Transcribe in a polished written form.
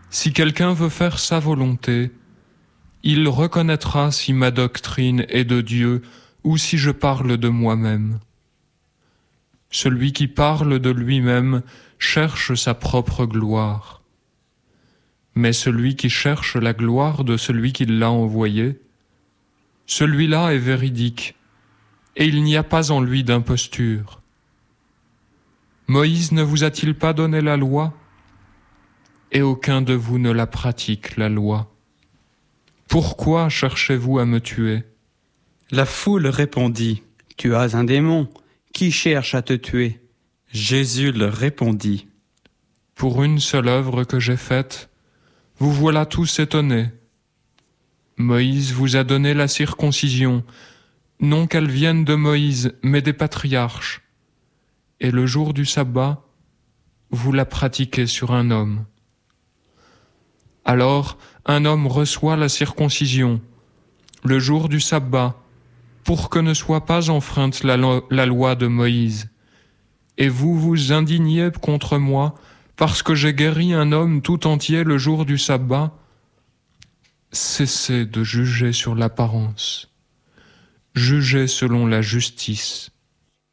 Si quelqu'un veut faire sa volonté, il reconnaîtra si ma doctrine est de Dieu ou si je parle de moi-même. Celui qui parle de lui-même cherche sa propre gloire. Mais celui qui cherche la gloire de celui qui l'a envoyé, celui-là est véridique, et il n'y a pas en lui d'imposture. Moïse ne vous a-t-il pas donné la loi? Et aucun de vous ne la pratique, la loi. Pourquoi cherchez-vous à me tuer? La foule répondit, « Tu as un démon, qui cherche à te tuer ?» Jésus leur répondit, « Pour une seule œuvre que j'ai faite, vous voilà tous étonnés. Moïse vous a donné la circoncision, non qu'elle vienne de Moïse, mais des patriarches. Et le jour du sabbat, vous la pratiquez sur un homme. Alors, un homme reçoit la circoncision, le jour du sabbat, pour que ne soit pas enfreinte la loi de Moïse. Et vous vous indignez contre moi, parce que j'ai guéri un homme tout entier le jour du sabbat. Cessez de juger sur l'apparence. Jugez selon la justice.